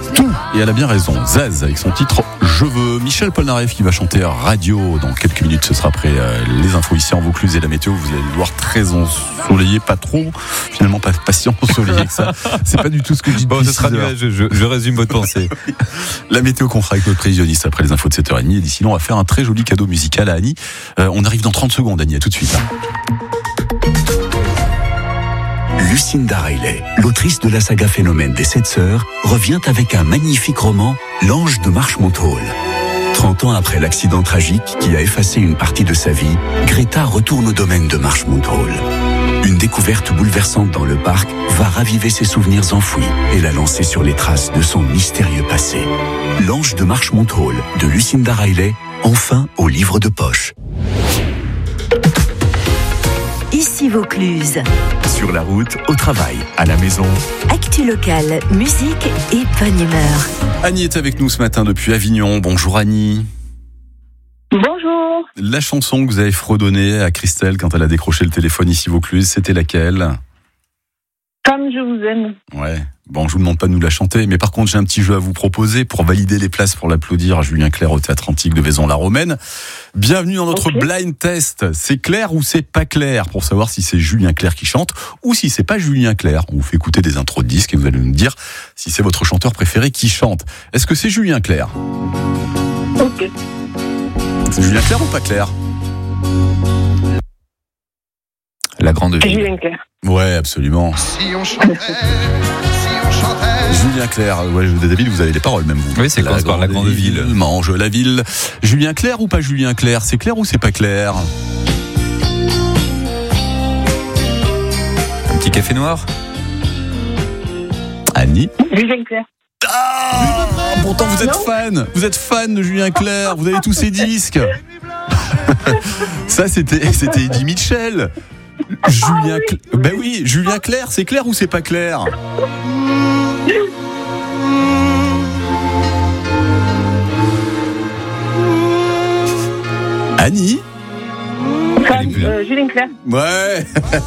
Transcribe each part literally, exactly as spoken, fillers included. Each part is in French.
tout. Et elle a bien raison. Zaz avec son titre Je veux. Michel Polnareff qui va chanter radio dans quelques minutes. Ce sera après euh, les infos ici en Vaucluse et la météo. Vous allez le voir très ensoleillé, pas trop. Finalement, pas, pas si ensoleillé que ça. C'est pas du tout ce que je dis. Bon, ce sera nuageux. Je, je résume votre pensée. La météo qu'on fera avec notre prévisionniste après les infos de sept heures trente. Et d'ici là, on va faire un très joli cadeau musical à Annie. Euh, on arrive dans trente secondes, Annie. À tout de suite. Lucinda Riley, l'autrice de la saga Phénomène des Sept Sœurs, revient avec un magnifique roman, L'Ange de Marchmont Hall. trente ans après l'accident tragique qui a effacé une partie de sa vie, Greta retourne au domaine de Marchmont Hall. Une découverte bouleversante dans le parc va raviver ses souvenirs enfouis et la lancer sur les traces de son mystérieux passé. L'Ange de Marchmont Hall de Lucinda Riley, enfin au livre de poche. Ici Vaucluse. Sur la route, au travail, à la maison. Actu locale, musique et bonne humeur. Annie est avec nous ce matin depuis Avignon. Bonjour Annie. Bonjour. La chanson que vous avez fredonnée à Christelle quand elle a décroché le téléphone ici Vaucluse, c'était laquelle ? Comme je vous aime. Ouais. Bon, je vous demande pas de nous la chanter, mais par contre, j'ai un petit jeu à vous proposer pour valider les places pour l'applaudir à Julien Clerc au Théâtre Antique de Vaison-la-Romaine. Bienvenue dans notre okay. blind test. C'est clair ou c'est pas clair pour savoir si c'est Julien Clerc qui chante ou si c'est pas Julien Clerc. On vous fait écouter des intros de disques et vous allez nous dire si c'est votre chanteur préféré qui chante. Est-ce que c'est Julien Clerc ? Ok. C'est Julien Clerc ou pas Clerc ? La grande ville. Julien Clerc. Ouais, absolument. Si on chantait, si on chantait. Julien Clerc, ouais, David, vous avez les paroles même vous. Oui, c'est commence par la grande ville. ville. Mange la ville. Julien Clerc ou pas Julien Clerc ? C'est clair ou c'est pas clair ? Un petit café noir. Annie ? Julien Clerc. Ah, pourtant vous êtes non. fan, vous êtes fan de Julien Clerc, vous avez tous ses disques. Ça c'était c'était Eddie Mitchell. Julien Clerc. Ben oui, Julien Clerc, c'est clair ou c'est pas clair ? Annie ? Fan, euh, Julien Clerc. Ouais.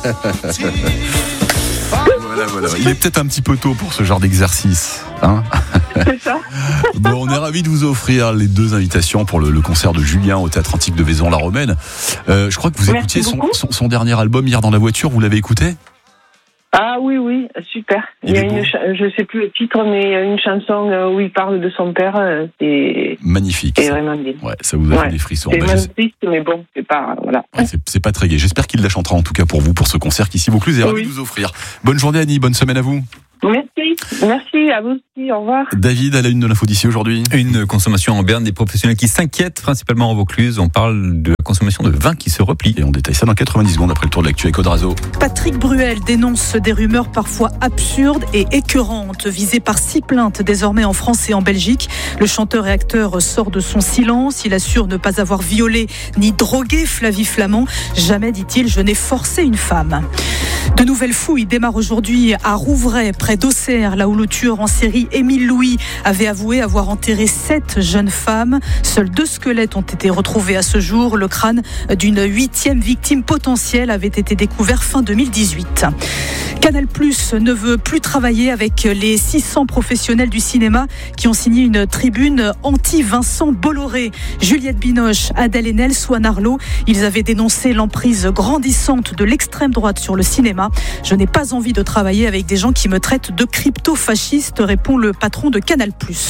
Voilà, voilà. Il est peut-être un petit peu tôt pour ce genre d'exercice, hein ? C'est ça. Bon, on est ravis de vous offrir les deux invitations pour le, le concert de Julien au Théâtre Antique de Vaison-la-Romaine. Euh, je crois que vous écoutiez son, son, son dernier album hier dans la voiture. Vous l'avez écouté ? Ah oui, oui, super. Il y a une, cha- je sais plus le titre, mais une chanson où il parle de son père. C'est magnifique. C'est vraiment bien. Ouais, ça vous a ouais. fait des frissons. C'est bah, vraiment triste, mais bon, c'est pas voilà. Ouais, c'est, c'est pas très gai. J'espère qu'il la chantera en tout cas pour vous pour ce concert qu'ici Vaucluse est ravi oui. de vous offrir. Bonne journée Annie, bonne semaine à vous. Merci, merci à vous aussi, au revoir. David, à la une de l'info d'ici aujourd'hui. Une consommation en berne des professionnels qui s'inquiètent principalement en Vaucluse. On parle de la consommation de vin qui se replie. Et on détaille ça dans quatre-vingt-dix secondes après le tour de l'actu avec Audrazo. Patrick Bruel dénonce des rumeurs parfois absurdes et écœurantes, visées par six plaintes désormais en France et en Belgique. Le chanteur et acteur sort de son silence. Il assure ne pas avoir violé ni drogué Flavie Flament. Jamais, dit-il, je n'ai forcé une femme. De nouvelles fouilles démarrent aujourd'hui à Rouvray, près d'Auxerre, là où le tueur en série Émile Louis avait avoué avoir enterré sept jeunes femmes. Seuls deux squelettes ont été retrouvés à ce jour. Le crâne d'une huitième victime potentielle avait été découvert fin deux mille dix-huit. Canal+ ne veut plus travailler avec les six cents professionnels du cinéma qui ont signé une tribune anti-Vincent Bolloré. Juliette Binoche, Adèle Haenel, Swan Arlo, ils avaient dénoncé l'emprise grandissante de l'extrême droite sur le cinéma. Je n'ai pas envie de travailler avec des gens qui me traitent de crypto-fasciste, répond le patron de Canal+.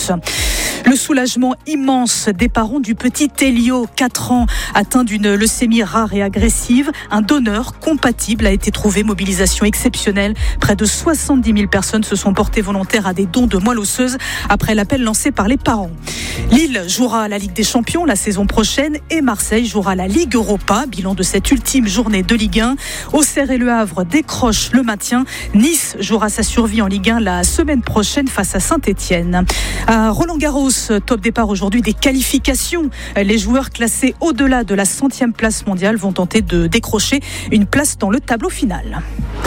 Le soulagement immense des parents du petit Elio, quatre ans, atteint d'une leucémie rare et agressive. Un donneur compatible a été trouvé. Mobilisation exceptionnelle. Près de soixante-dix mille personnes se sont portées volontaires à des dons de moelle osseuse après l'appel lancé par les parents. Lille jouera la Ligue des Champions la saison prochaine et Marseille jouera la Ligue Europa. Bilan de cette ultime journée de Ligue un. Auxerre et Le Havre décrochent le maintien. Nice jouera sa survie en Ligue un la semaine prochaine face à Saint-Etienne. À Roland-Garros, top départ aujourd'hui des qualifications. Les joueurs classés au-delà de la centième place mondiale vont tenter de décrocher une place dans le tableau final.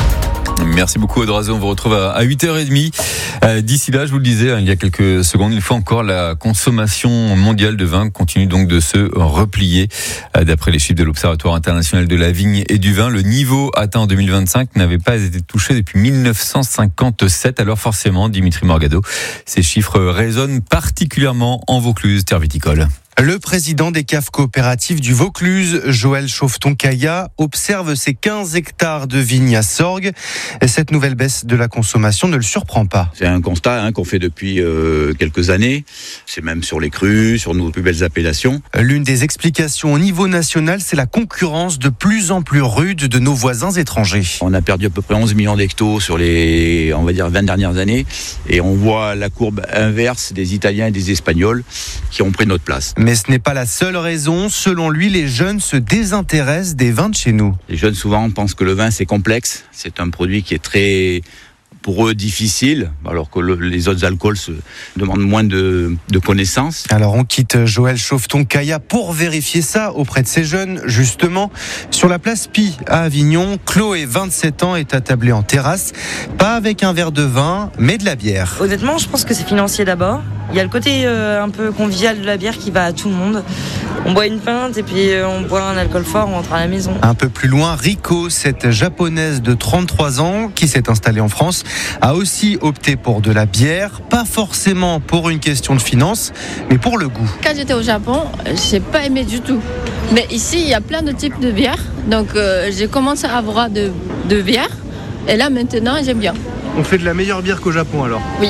Merci beaucoup Audrazon, on vous retrouve à huit heures trente. D'ici là, je vous le disais il y a quelques secondes, une fois encore, la consommation mondiale de vin continue donc de se replier. D'après les chiffres de l'Observatoire international de la vigne et du vin, le niveau atteint en deux mille vingt-cinq n'avait pas été touché depuis mille neuf cent cinquante-sept. Alors forcément, Dimitri Morgado, ces chiffres résonnent particulièrement en Vaucluse, terre viticole. Le président des caves coopératives du Vaucluse, Joël Chauveton-Caillat, observe ses quinze hectares de vignes à Sorgues. Cette nouvelle baisse de la consommation ne le surprend pas. C'est un constat hein, qu'on fait depuis euh, quelques années. C'est même sur les crus, sur nos plus belles appellations. L'une des explications au niveau national, c'est la concurrence de plus en plus rude de nos voisins étrangers. On a perdu à peu près onze millions d'hectos sur les, on va dire, vingt dernières années. Et on voit la courbe inverse des Italiens et des Espagnols qui ont pris notre place. Mais ce n'est pas la seule raison. Selon lui, les jeunes se désintéressent des vins de chez nous. Les jeunes, souvent, pensent que le vin, c'est complexe. C'est un produit qui est très, pour eux, difficile, alors que le, les autres alcools se demandent moins de, de connaissances. Alors, on quitte Joël Chauveton-Caillat pour vérifier ça auprès de ces jeunes. Justement, sur la place Pi à Avignon, Chloé, vingt-sept ans, est attablée en terrasse. Pas avec un verre de vin, mais de la bière. Honnêtement, je pense que c'est financier d'abord. Il y a le côté euh, un peu convivial de la bière qui va à tout le monde. On boit une pinte et puis euh, on boit un alcool fort, on rentre à la maison. Un peu plus loin, Rico, cette japonaise de trente-trois ans qui s'est installée en France, a aussi opté pour de la bière, pas forcément pour une question de finance, mais pour le goût. Quand j'étais au Japon, j'ai pas aimé du tout. Mais ici, il y a plein de types de bières, donc euh, j'ai commencé à avoir de, de bière, et là maintenant j'aime bien. On fait de la meilleure bière qu'au Japon alors. Oui.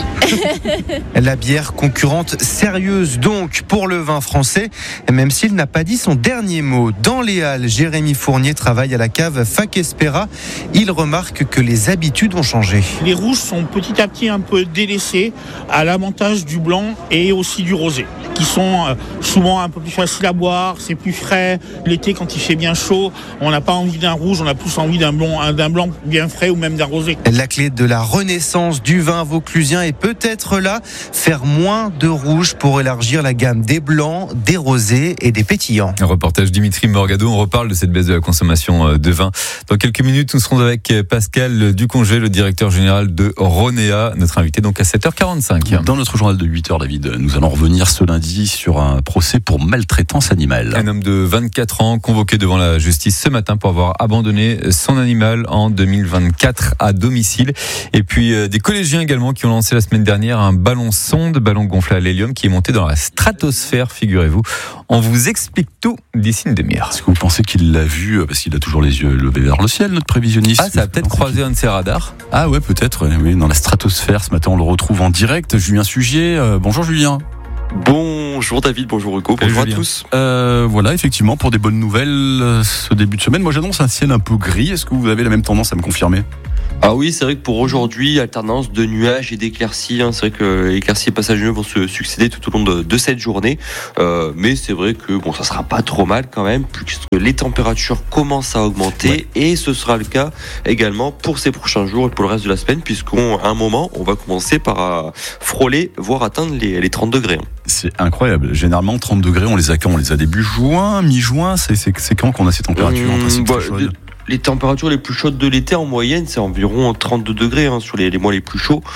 La bière concurrente sérieuse donc pour le vin français, même s'il n'a pas dit son dernier mot. Dans les Halles, Jérémy Fournier travaille à la cave Fac Espera. Il remarque que les habitudes ont changé. Les rouges sont petit à petit un peu délaissés à l'avantage du blanc et aussi du rosé, qui sont souvent un peu plus faciles à boire, c'est plus frais. L'été, quand il fait bien chaud, on n'a pas envie d'un rouge, on a plus envie d'un blanc, d'un blanc bien frais ou même d'un rosé. La clé de la renaissance du vin vauclusien est peut-être là, faire moins de rouge pour élargir la gamme des blancs, des rosés et des pétillants. Un reportage Dimitri Morgado, on reparle de cette baisse de la consommation de vin. Dans quelques minutes, nous serons avec Pascal Ducongé, le directeur général de Ronéa, notre invité donc à sept heures quarante-cinq. Dans notre journal de huit heures, David, nous allons revenir ce lundi sur un procès pour maltraitance animale. Un homme de vingt-quatre ans convoqué devant la justice ce matin pour avoir abandonné son animal en deux mille vingt-quatre à domicile. Et puis euh, des collégiens également qui ont lancé la semaine dernière un ballon sonde, ballon gonflé à l'hélium qui est monté dans la stratosphère, figurez-vous. On vous explique tout d'ici une demi-heure. Est-ce que vous pensez qu'il l'a vu, parce qu'il a toujours les yeux levés vers le ciel, notre prévisionniste? Ah, ça a peut-être croisé un de ses radars. Ah ouais, peut-être, oui, dans la stratosphère. Ce matin, on le retrouve en direct. Julien Sugier, euh, bonjour Julien. Bonjour David, bonjour Hugo, bonjour à tous. Euh, voilà, effectivement, pour des bonnes nouvelles ce début de semaine. Moi, j'annonce un ciel un peu gris. Est-ce que vous avez la même tendance à me confirmer? Ah oui, c'est vrai que pour aujourd'hui, alternance de nuages et d'éclaircies. Hein, c'est vrai que éclaircies et passages nuageux vont se succéder tout au long de, de cette journée. Euh, mais c'est vrai que bon, ça sera pas trop mal quand même, puisque les températures commencent à augmenter. Ouais. Et ce sera le cas également pour ces prochains jours et pour le reste de la semaine, puisqu'à un moment, on va commencer par frôler, voire atteindre les, les trente degrés. C'est incroyable. Généralement, trente degrés, on les a quand? On les a début juin, mi-juin. C'est, c'est, c'est quand qu'on a ces températures mmh, en principe bah, très chaudes? Les températures les plus chaudes de l'été en moyenne, c'est environ trente-deux degrés hein, sur les, les mois les plus chauds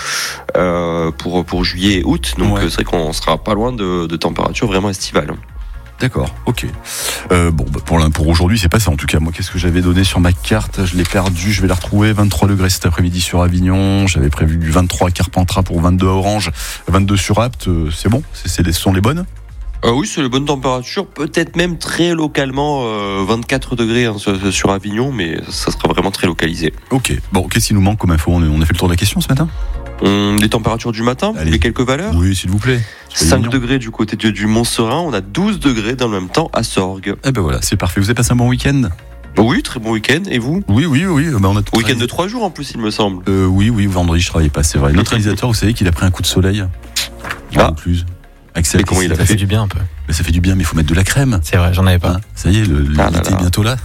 euh, pour, pour juillet et août. Donc ouais. C'est vrai qu'on sera pas loin de, de températures vraiment estivales. D'accord, ok. Euh, bon, bah pour, pour aujourd'hui, c'est pas ça. En tout cas, moi, qu'est-ce que j'avais donné sur ma carte? Je l'ai perdu, je vais la retrouver. vingt-trois degrés cet après-midi sur Avignon. J'avais prévu du vingt-trois à Carpentras pour vingt-deux à Orange, vingt-deux sur Apt. Euh, c'est bon? C'est, c'est les, ce sont les bonnes? Euh, oui, c'est les bonnes températures, peut-être même très localement, euh, vingt-quatre degrés hein, sur, sur Avignon, mais ça sera vraiment très localisé. Ok, bon, qu'est-ce qui nous manque comme info? On a fait le tour de la question ce matin? Hum, les températures du matin, vous voulez quelques valeurs? Oui, s'il vous plaît. cinq degrés du côté du, du Mont-Serein, on a douze degrés dans le même temps à Sorgues. Eh ben voilà, c'est parfait. Vous avez passé un bon week-end? Oui, très bon week-end. Et vous? Oui, oui, oui. Ben on a week-end de trois jours en plus, il me semble. Euh, oui, oui, vendredi, je travaillais pas, c'est vrai. Notre réalisateur, vous savez qu'il a pris un coup de soleil. Ah. En plus. Axel, comment il a fait? Ça fait du bien un peu. Mais ça fait du bien, mais il faut mettre de la crème. C'est vrai, j'en avais pas. Hein, ça y est, le, ah l'été est bientôt là.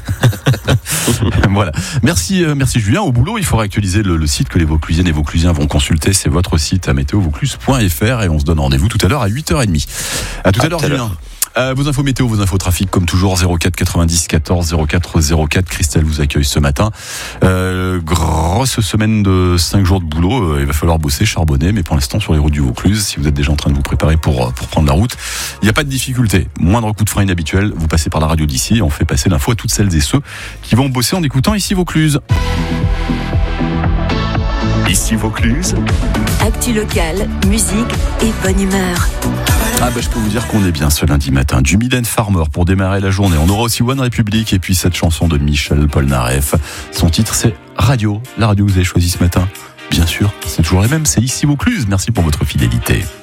Voilà. Merci, euh, merci Julien. Au boulot, il faudra actualiser le, le site que les Vauclusiennes et Vauclusiens vont consulter. C'est votre site à météo vaucluse point f r et on se donne rendez-vous tout à l'heure à huit heures trente. À tout à, à l'heure, Julien. Euh, vos infos météo, vos infos trafic, comme toujours, zéro quatre quatre-vingt-dix quatorze zéro quatre zéro quatre. Christelle vous accueille ce matin. Euh, grosse semaine de cinq jours de boulot. Euh, il va falloir bosser, charbonner, mais pour l'instant, sur les routes du Vaucluse, si vous êtes déjà en train de vous préparer pour, pour prendre la route, il n'y a pas de difficulté. Moindre coup de frein inhabituel, vous passez par la radio d'ici, on fait passer l'info à toutes celles et ceux qui vont bosser en écoutant ici Vaucluse. Ici Vaucluse. Actu locale, musique et bonne humeur. Ah bah je peux vous dire qu'on est bien ce lundi matin. Du Mylène Farmer pour démarrer la journée. On aura aussi One Republic et puis cette chanson de Michel Polnareff. Son titre c'est Radio. La radio que vous avez choisie ce matin, bien sûr, c'est toujours la même, c'est ici Vaucluse. Merci pour votre fidélité.